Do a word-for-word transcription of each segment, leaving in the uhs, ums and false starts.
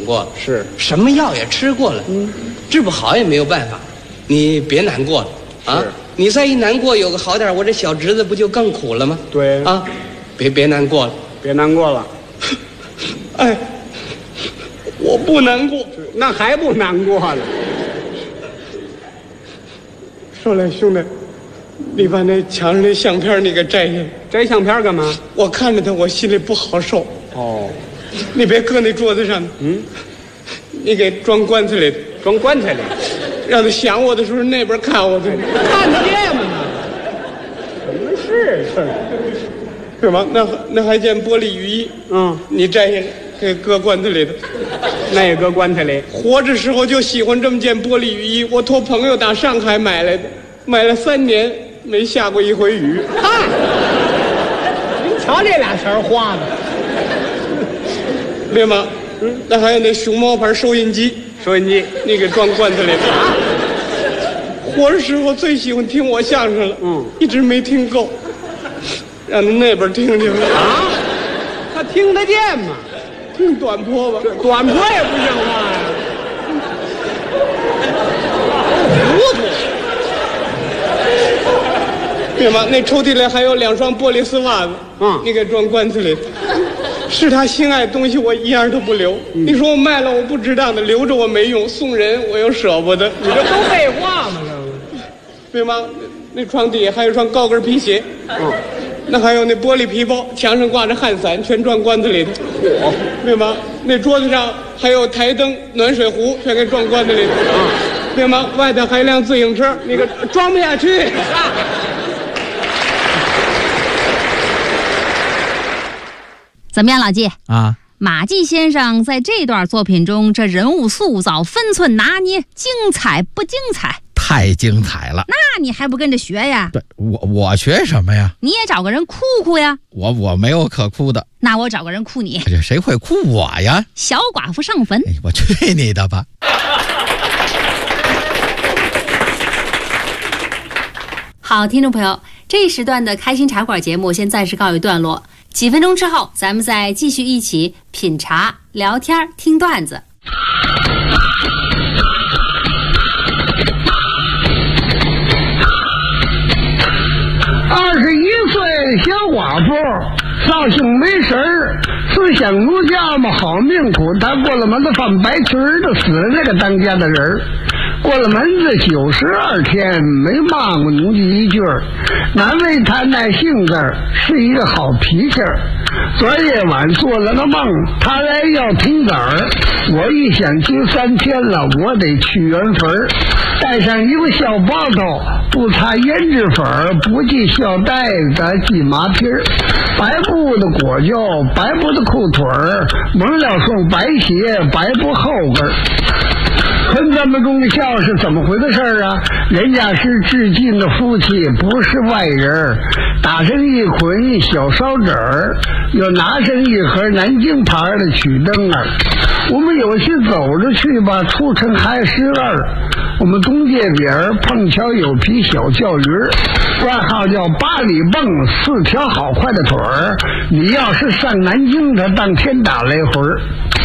过了， 是什么药也吃过了，嗯，治不好也没有办法，你别难过了啊！你再一难过，有个好点，我这小侄子不就更苦了吗？ 对啊，别别难过了， 别难过了。 哎，我不难过， 那还不难过了？ 少来兄弟，你把那墙上那相片你给摘下来。 摘相片干嘛？ 我看着他，我心里不好受。 哦， 你别搁那桌子上， 嗯， 你给装棺材里， 装棺材里， 让他想我的时候那边看我去， 看得见吗？什么事这？ 是吗？那那还件玻璃雨衣， 嗯， 你摘下来给搁棺材里头。 那也搁棺材里。 活着时候就喜欢这么件玻璃雨衣，我托朋友打上海买来的，买了三年没下过一回雨。 嗨，您瞧这俩词儿花的。 对吗？嗯，那还有那熊猫牌收音机， 收音机你给装棺材里了啊！活着时候最喜欢听我相声了， 嗯， 一直没听够，让他那边听听啊。他听得见吗？ 听短坡吧， 短坡也不像话呀。糊涂。 对吗？那抽屉里还有两双玻璃丝袜子， 嗯， 你给装棺材里。是他心爱的东西，我一样都不留。嗯、你说我卖了，我不值当的；留着我没用，送人我又舍不得。 你这都废话吗？ 对吗？那床底下还有双高跟皮鞋， 嗯， 那还有那玻璃皮包，墙上挂着汗伞，全装棺材里头。 哦， 对吗？那桌子上还有台灯、暖水壶，全给装棺材里头。嗯，对吗？外头还一辆自行车，那个装不下去。 怎么样，老季啊？ 马季先生在这段作品中，这人物塑造、分寸拿捏，精彩不精彩？ 太精彩了！ 那你还不跟着学呀？ 对，我我学什么呀？ 你也找个人哭哭呀？ 我我没有可哭的。 那我找个人哭你。 这谁会哭我呀？ 小寡妇上坟。 哎，我去你的吧！ 好，听众朋友，这一时段的开心茶馆节目先暂时告一段落。几分钟之后，咱们再继续一起品茶、聊天、听段子。 二十一岁小寡妇，绍兴没神儿，思想儒家嘛，好命苦。她过了门子放白裙儿的，死了那个当家的人儿。过了门子九十二天，没骂过奴婢一句儿，难为他耐性子，是一个好脾气儿。昨夜晚做了个梦，他来要听子儿，我一想今三天了，我得去缘分儿，带上一个小包头，不擦胭脂粉儿，不系小带子，系麻皮儿，白布的裹脚，白布的裤腿儿，蒙了双白鞋，白布后跟儿。很这么中笑是怎么回事啊？人家是至亲的夫妻，不是外人。打上一捆小烧纸儿，又拿上一盒南京牌的曲灯儿。我们有些走着去吧，出城还十二。我们东街边儿碰巧有匹小叫驴儿，外号叫八里蹦，四条好快的腿儿。你要是上南京，他当天打来回儿。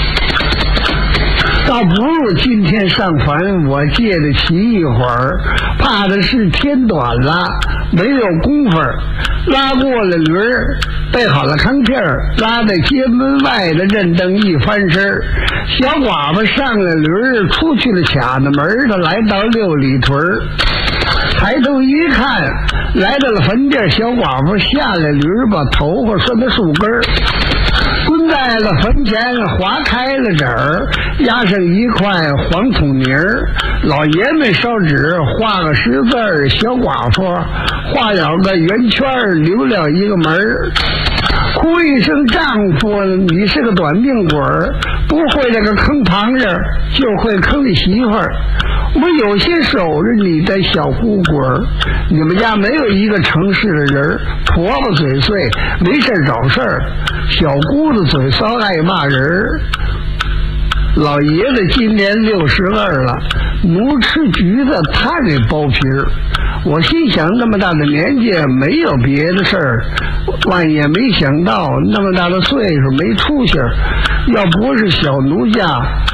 倒不如今天上坟，我借得起一会儿，怕的是天短了，没有功夫。拉过了驴儿，备好了炕片儿，拉在街门外的认灯一翻身，小寡妇上了驴儿，出去了卡子门的，来到六里屯儿。抬头一看，来到了坟地，小寡妇下了驴儿，把头发顺到树根儿。蹲在了坟前，划开了纸儿，压上一块黄土泥儿。老爷们烧纸，画个十字儿，小寡妇画了个圆圈儿，留了一个门儿。哭一声，丈夫，你是个短命鬼儿，不会这个坑旁人，就会坑你媳妇儿。我有些守着你的小姑姑儿，你们家没有一个诚实的人，婆婆嘴碎，没事找事儿，小姑子嘴骚，爱骂人。老爷子今年六十二了，奴吃橘子，他给剥皮儿。我心想，那么大的年纪没有别的事儿，万也没想到那么大的岁数没出息，要不是小奴家